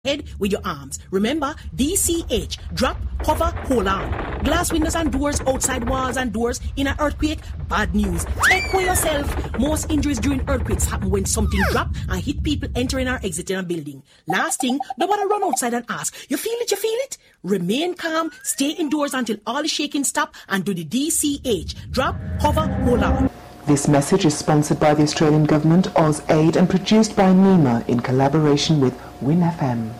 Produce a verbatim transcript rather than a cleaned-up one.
head with your arms. Remember, D C H. Drop, cover, hold on. Glass windows and doors, outside walls and doors. In an earthquake, bad news. Take care yourself. Most injuries during earthquakes happen when something drop and hit people entering or exiting a building. Last thing, nobody run outside and ask, you feel it, you feel it? Remain calm, stay indoors until all the shaking stop and do the D C H. Drop, cover, hold on. This message is sponsored by the Australian Government, AusAid, and produced by NEMA in collaboration with Win F M.